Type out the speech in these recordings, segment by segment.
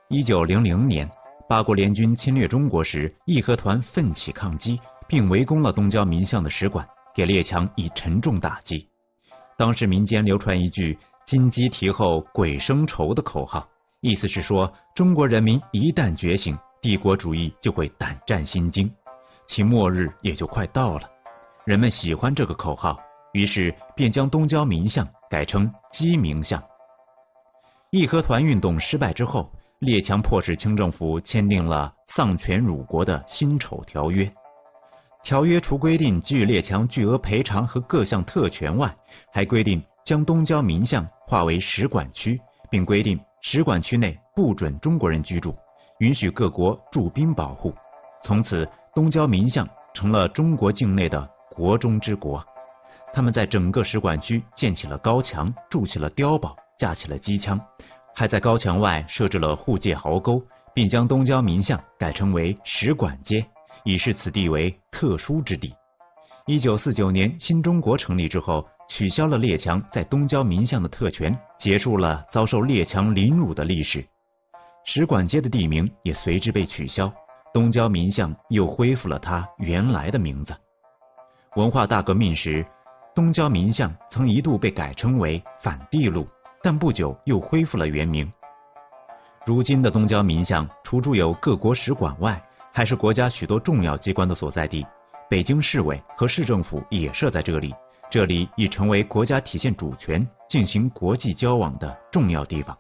1900年，八国联军侵略中国时，义和团奋起抗击，并围攻了东交民巷的使馆，给列强以沉重打击。当时民间流传一句金鸡啼后鬼生愁的口号，意思是说中国人民一旦觉醒，帝国主义就会胆战心惊，其末日也就快到了。人们喜欢这个口号，于是便将东交民巷改成鸡鸣巷。义和团运动失败之后，列强迫使清政府签订了丧权辱国的辛丑条约。条约除规定给予列强巨额赔偿和各项特权外，还规定将东交民巷划为使馆区，并规定使馆区内不准中国人居住，允许各国驻兵保护。从此，东交民巷成了中国境内的国中之国。他们在整个使馆区建起了高墙，筑起了碉堡，架起了机枪，还在高墙外设置了护界壕沟，并将东交民巷改称为使馆街，以示此地为特殊之地。1949年新中国成立之后，取消了列强在东交民巷的特权，结束了遭受列强凌辱的历史。使馆街的地名也随之被取消，东交民巷又恢复了它原来的名字。文化大革命时，东交民巷曾一度被改称为反帝路，但不久又恢复了原名。如今的东交民巷除驻有各国使馆外，还是国家许多重要机关的所在地，北京市委和市政府也设在这里，这里已成为国家体现主权、进行国际交往的重要地方。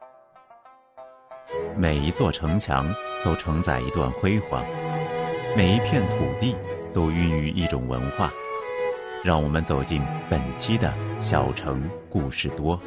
每一座城墙都承载一段辉煌，每一片土地都孕育一种文化。让我们走进本期的小城故事多。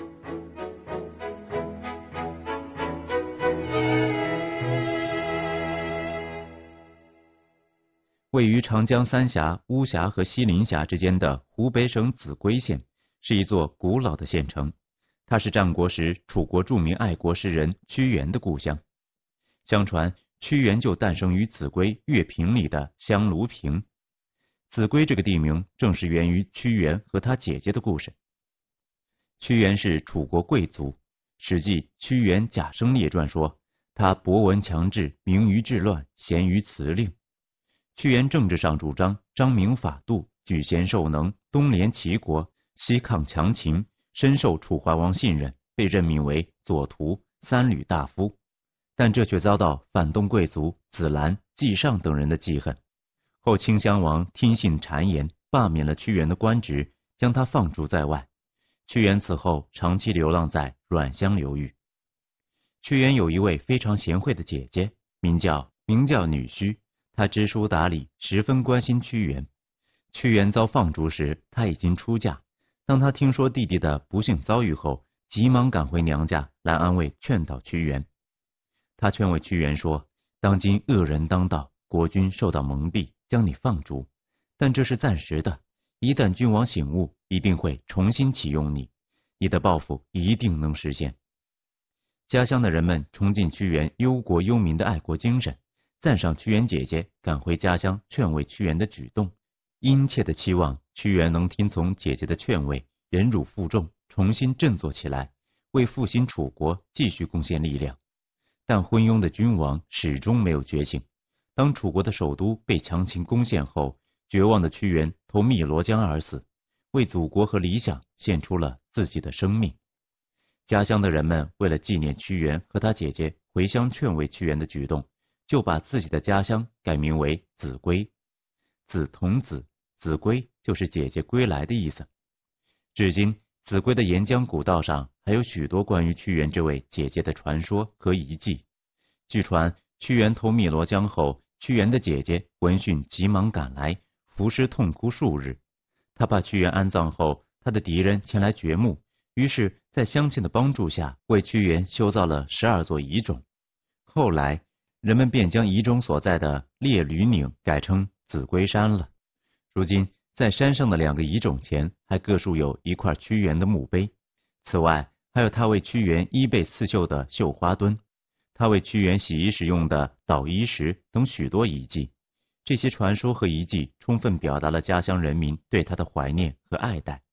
位于长江三峡、巫峡和西陵峡之间的湖北省秭归县，是一座古老的县城。它是战国时楚国著名爱国诗人屈原的故乡。相传屈原就诞生于秭归乐平里的香炉坪。秭归这个地名正是源于屈原和他姐姐的故事。屈原是楚国贵族，《史记·屈原贾生列传》说，他博闻强志，明于治乱，贤于辞令。屈原政治上主张彰明法度，举贤授能，东联齐国，西抗强秦，深受楚怀王信任，被任命为左徒、三闾大夫。但这却遭到反动贵族子兰、季尚等人的记恨。后顷襄王听信谗言，罢免了屈原的官职，将他放逐在外。屈原此后长期流浪在阮乡流域。屈原有一位非常贤惠的姐姐，名叫女须，她知书达理，十分关心屈原。屈原遭放逐时，她已经出嫁。当她听说弟弟的不幸遭遇后，急忙赶回娘家来安慰劝导屈原。她劝慰屈原说，当今恶人当道，国君受到蒙蔽，将你放逐，但这是暂时的，一旦君王醒悟，一定会重新启用你，你的抱负一定能实现。家乡的人们崇敬屈原忧国忧民的爱国精神，赞赏屈原姐姐赶回家乡劝慰屈原的举动，殷切的期望屈原能听从姐姐的劝慰，忍辱负重，重新振作起来，为复兴楚国继续贡献力量。但昏庸的君王始终没有觉醒。当楚国的首都被强行攻陷后，绝望的屈原投汨罗江而死，为祖国和理想献出了自己的生命。家乡的人们为了纪念屈原和他姐姐回乡劝慰屈原的举动，就把自己的家乡改名为秭归。子同子，秭归就是姐姐归来的意思。至今，秭归的沿江古道上还有许多关于屈原这位姐姐的传说和遗迹。据传，屈原投汨罗江后，屈原的姐姐闻讯急忙赶来，伏尸痛哭数日。她把屈原安葬后，他的敌人前来掘墓，于是在乡亲的帮助下，为屈原修造了12座遗冢。后来，人们便将遗冢所在的列吕岭改成秭归山了。如今，在山上的2个遗冢前，还各竖有一块屈原的墓碑。此外，还有他为屈原衣被刺绣的绣花墩，他为屈原洗衣时用的捣衣石等许多遗迹。这些传说和遗迹充分表达了家乡人民对他的怀念和爱戴。